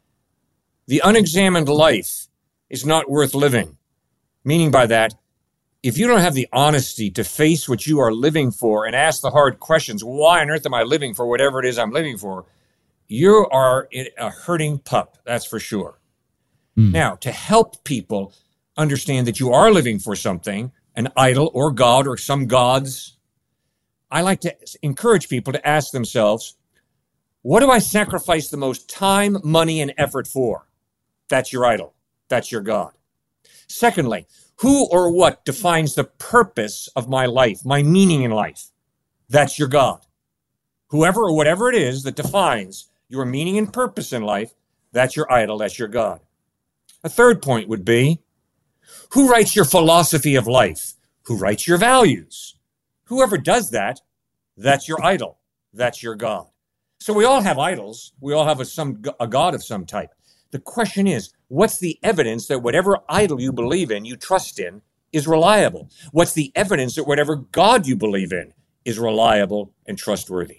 The unexamined life is not worth living. Meaning by that, if you don't have the honesty to face what you are living for and ask the hard questions, why on earth am I living for whatever it is I'm living for? You are a hurting pup, that's for sure. Mm. Now, to help people understand that you are living for something, an idol or God or some gods, I like to encourage people to ask themselves, what do I sacrifice the most time, money, and effort for? That's your idol. That's your God. Secondly, who or what defines the purpose of my life, my meaning in life? That's your God. Whoever or whatever it is that defines your meaning and purpose in life, that's your idol, that's your God. A third point would be, who writes your philosophy of life? Who writes your values? Whoever does that, that's your idol, that's your God. So we all have idols. We all have a, some, a God of some type. The question is, what's the evidence that whatever idol you believe in, you trust in, is reliable? What's the evidence that whatever God you believe in is reliable and trustworthy?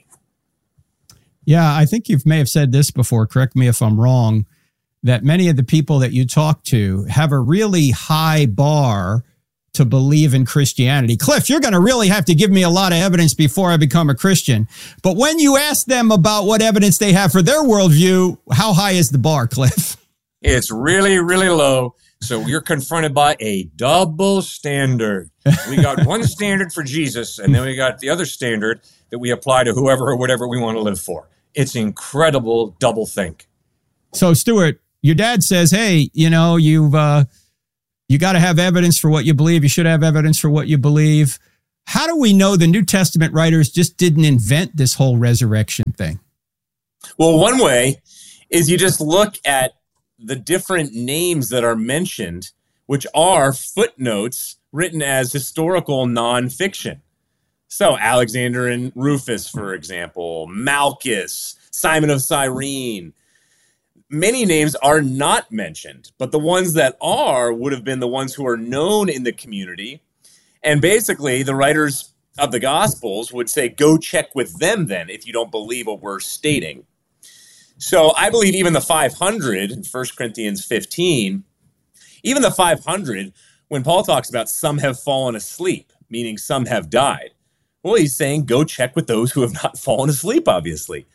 Yeah, I think you may have said this before, correct me if I'm wrong, that many of the people that you talk to have a really high bar to believe in Christianity. Cliff, you're going to really have to give me a lot of evidence before I become a Christian. But when you ask them about what evidence they have for their worldview, how high is the bar, Cliff? It's really, really low. So you're confronted by a double standard. We got one standard for Jesus, and then we got the other standard that we apply to whoever or whatever we want to live for. It's incredible double think. So, Stuart, your dad says, hey, you know, you've uh, you got to have evidence for what you believe. You should have evidence for what you believe. How do we know the New Testament writers just didn't invent this whole resurrection thing? Well, one way is you just look at the different names that are mentioned, which are footnotes written as historical nonfiction. So Alexander and Rufus, for example, Malchus, Simon of Cyrene. Many names are not mentioned, but the ones that are would have been the ones who are known in the community. And basically, the writers of the Gospels would say, go check with them then if you don't believe what we're stating. So I believe even the five hundred in First Corinthians fifteen, even the five hundred, when Paul talks about some have fallen asleep, meaning some have died, well, he's saying go check with those who have not fallen asleep, obviously.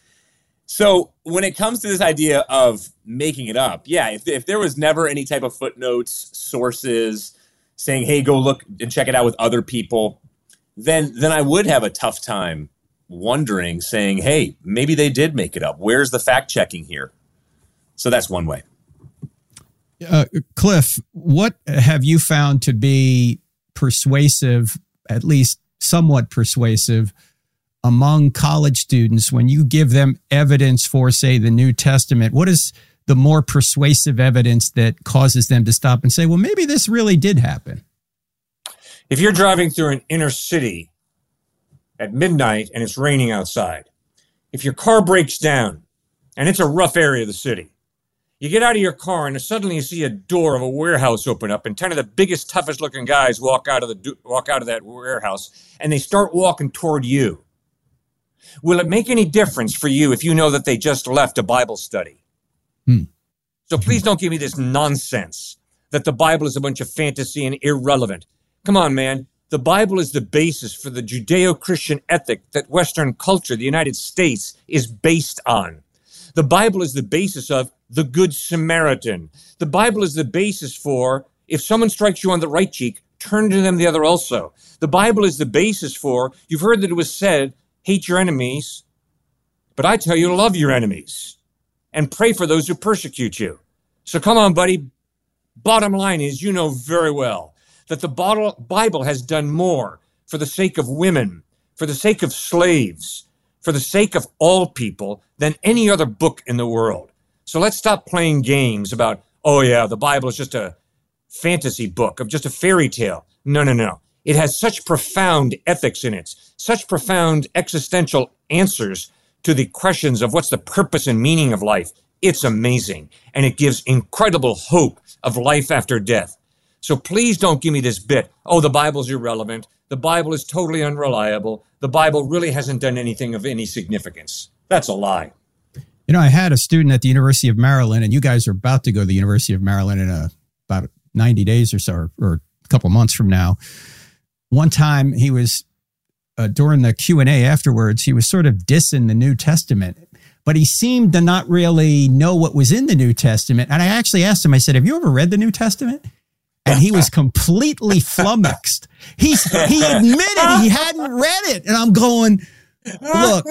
So when it comes to this idea of making it up, yeah, if, if there was never any type of footnotes, sources, saying, hey, go look and check it out with other people, then then I would have a tough time wondering, saying, hey, maybe they did make it up. Where's the fact checking here? So that's one way. Uh, Cliff, what have you found to be persuasive, at least somewhat persuasive, among college students when you give them evidence for, say, the New Testament? What is the more persuasive evidence that causes them to stop and say, well, maybe this really did happen? If you're driving through an inner city at midnight and it's raining outside, if your car breaks down and it's a rough area of the city, you get out of your car and suddenly you see a door of a warehouse open up and ten of the biggest, toughest looking guys walk out of the walk out of that warehouse and they start walking toward you. Will it make any difference for you if you know that they just left a Bible study? Hmm. So please don't give me this nonsense that the Bible is a bunch of fantasy and irrelevant. Come on, man. The Bible is the basis for the Judeo-Christian ethic that Western culture, the United States, is based on. The Bible is the basis of the Good Samaritan. The Bible is the basis for, if someone strikes you on the right cheek, turn to them the other also. The Bible is the basis for, you've heard that it was said, hate your enemies, but I tell you to love your enemies and pray for those who persecute you. So come on, buddy. Bottom line is, you know very well that the Bible has done more for the sake of women, for the sake of slaves, for the sake of all people than any other book in the world. So let's stop playing games about, oh yeah, the Bible is just a fantasy book of just a fairy tale. No, no, no. It has such profound ethics in it, such profound existential answers to the questions of what's the purpose and meaning of life. It's amazing. And it gives incredible hope of life after death. So please don't give me this bit, oh, the Bible's irrelevant. The Bible is totally unreliable. The Bible really hasn't done anything of any significance. That's a lie. You know, I had a student at the University of Maryland, and you guys are about to go to the University of Maryland in a, about ninety days or so, or, or a couple months from now. One time he was, uh, during the Q and A afterwards, he was sort of dissing the New Testament, but he seemed to not really know what was in the New Testament. And I actually asked him, I said, have you ever read the New Testament? And he was completely flummoxed. He's, he admitted he hadn't read it. And I'm going, look,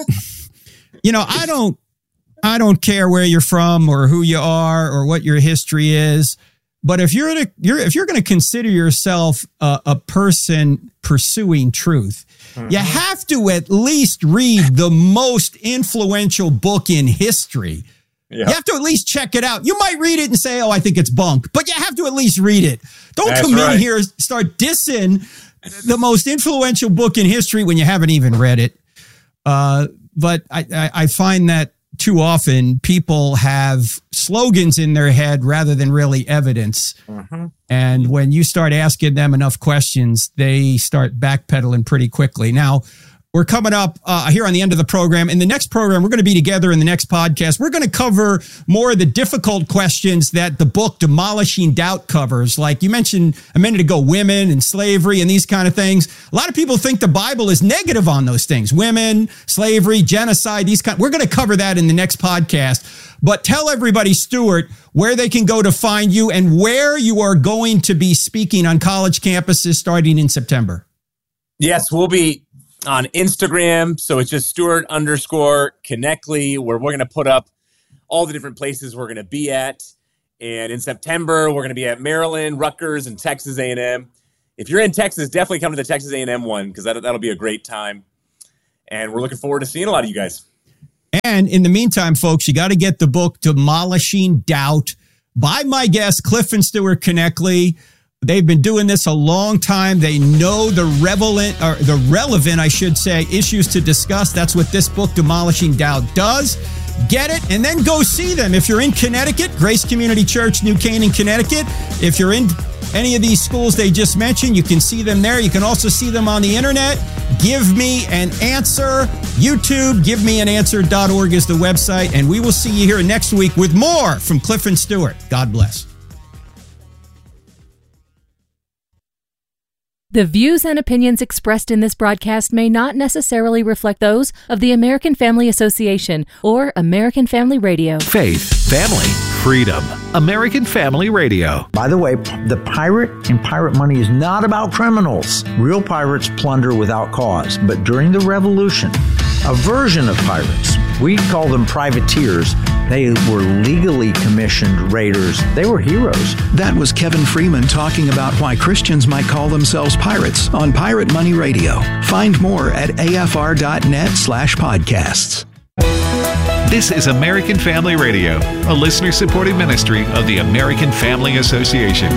you know, I don't, I don't care where you're from or who you are or what your history is. But if you're, to, you're if you're going to consider yourself a, a person pursuing truth, mm-hmm. you have to at least read the most influential book in history. Yeah. You have to at least check it out. You might read it and say, oh, I think it's bunk, but you have to at least read it. Don't That's come right. in here and start dissing the most influential book in history when you haven't even read it. Uh, but I, I, I find that too often people have slogans in their head rather than really evidence. Mm-hmm. And when you start asking them enough questions, they start backpedaling pretty quickly. Now, We're coming up uh, here on the end of the program. In the next program, we're going to be together in the next podcast. We're going to cover more of the difficult questions that the book Demolishing Doubt covers. Like you mentioned a minute ago, women and slavery and these kind of things. A lot of people think the Bible is negative on those things. Women, slavery, genocide, these kind. We're going to cover that in the next podcast. But tell everybody, Stuart, where they can go to find you and where you are going to be speaking on college campuses starting in September. Yes, we'll be on Instagram. So it's just Stuart underscore Konechny, where we're going to put up all the different places we're going to be at. And in September, we're going to be at Maryland, Rutgers, and Texas A and M. If you're in Texas, definitely come to the Texas A and M one because that, that'll be a great time. And we're looking forward to seeing a lot of you guys. And in the meantime, folks, you got to get the book Demolishing Doubt by my guest, Cliff and Stuart Konechny. They've been doing this a long time. They know the relevant, or the relevant, I should say, issues to discuss. That's what this book, Demolishing Doubt, does. Get it, and then go see them. If you're in Connecticut, Grace Community Church, New Canaan, Connecticut. If you're in any of these schools they just mentioned, you can see them there. You can also see them on the internet. Give Me an Answer. YouTube, give me an answer dot org is the website. And we will see you here next week with more from Cliff and Stuart. God bless. The views and opinions expressed in this broadcast may not necessarily reflect those of the American Family Association or American Family Radio. Faith, family, freedom. American Family Radio. By the way, the pirate and pirate money is not about criminals. Real pirates plunder without cause. But during the Revolution, a version of pirates, we call them privateers, they were legally commissioned raiders. They were heroes. That was Kevin Freeman talking about why Christians might call themselves pirates on Pirate Money Radio. Find more at afr.net slash podcasts. This is American Family Radio, a listener-supported ministry of the American Family Association.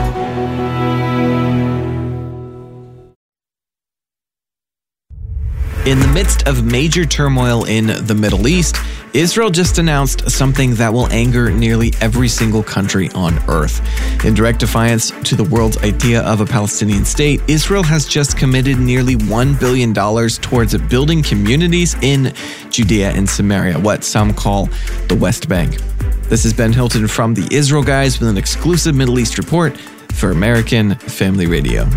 In the midst of major turmoil in the Middle East, Israel just announced something that will anger nearly every single country on earth. In direct defiance to the world's idea of a Palestinian state, Israel has just committed nearly one billion dollars towards building communities in Judea and Samaria, what some call the West Bank. This is Ben Hilton from the Israel Guys with an exclusive Middle East report for American Family Radio.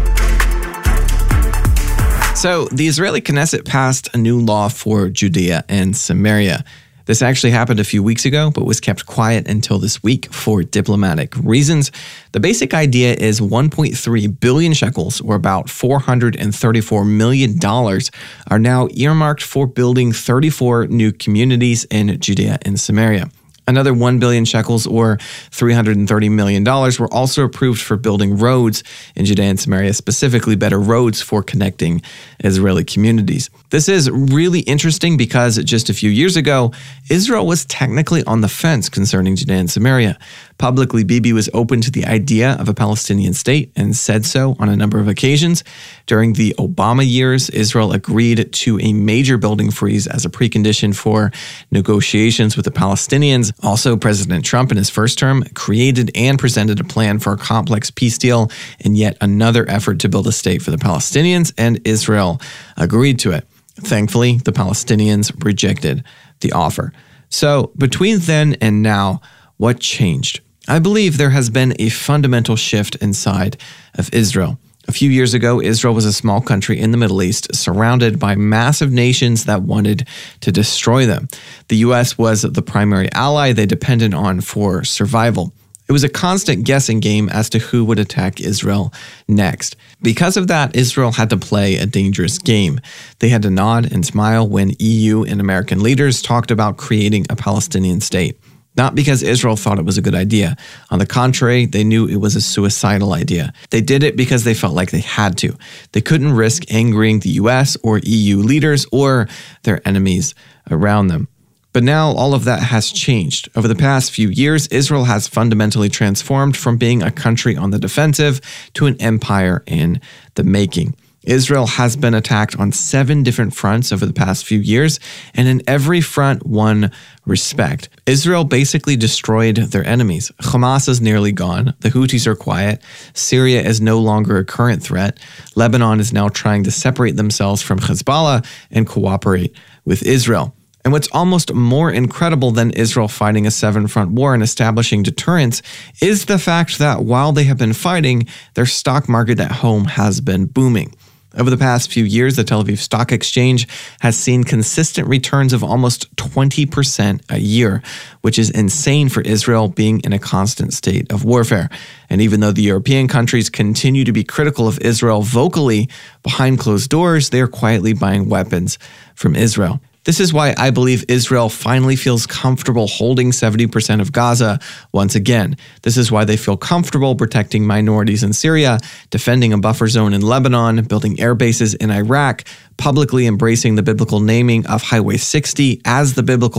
So, the Israeli Knesset passed a new law for Judea and Samaria. This actually happened a few weeks ago, but was kept quiet until this week for diplomatic reasons. The basic idea is one point three billion shekels, or about four hundred thirty-four million dollars, are now earmarked for building thirty-four new communities in Judea and Samaria. Another one billion shekels, or three hundred thirty million dollars, were also approved for building roads in Judea and Samaria, specifically better roads for connecting Israeli communities. This is really interesting because just a few years ago, Israel was technically on the fence concerning Judea and Samaria. Publicly, Bibi was open to the idea of a Palestinian state and said so on a number of occasions. During the Obama years, Israel agreed to a major building freeze as a precondition for negotiations with the Palestinians. Also, President Trump in his first term created and presented a plan for a complex peace deal in yet another effort to build a state for the Palestinians, and Israel agreed to it. Thankfully, the Palestinians rejected the offer. So, between then and now, what changed? I believe there has been a fundamental shift inside of Israel. A few years ago, Israel was a small country in the Middle East, surrounded by massive nations that wanted to destroy them. The U S was the primary ally they depended on for survival. It was a constant guessing game as to who would attack Israel next. Because of that, Israel had to play a dangerous game. They had to nod and smile when E U and American leaders talked about creating a Palestinian state. Not because Israel thought it was a good idea. On the contrary, they knew it was a suicidal idea. They did it because they felt like they had to. They couldn't risk angering the U S or E U leaders or their enemies around them. But now all of that has changed. Over the past few years, Israel has fundamentally transformed from being a country on the defensive to an empire in the making. Israel has been attacked on seven different fronts over the past few years, and in every front, one respect. Israel basically destroyed their enemies. Hamas is nearly gone. The Houthis are quiet. Syria is no longer a current threat. Lebanon is now trying to separate themselves from Hezbollah and cooperate with Israel. And what's almost more incredible than Israel fighting a seven-front war and establishing deterrence is the fact that while they have been fighting, their stock market at home has been booming. Over the past few years, the Tel Aviv Stock Exchange has seen consistent returns of almost twenty percent a year, which is insane for Israel being in a constant state of warfare. And even though the European countries continue to be critical of Israel vocally, behind closed doors, they are quietly buying weapons from Israel. This is why I believe Israel finally feels comfortable holding seventy percent of Gaza once again. This is why they feel comfortable protecting minorities in Syria, defending a buffer zone in Lebanon, building air bases in Iraq, publicly embracing the biblical naming of Highway sixty as the biblical